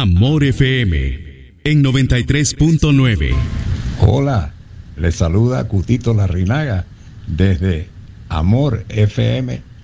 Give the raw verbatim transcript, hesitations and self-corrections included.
Amor F M en noventa y tres punto nueve. Hola, les saluda Cutito Larrinaga desde Amor F M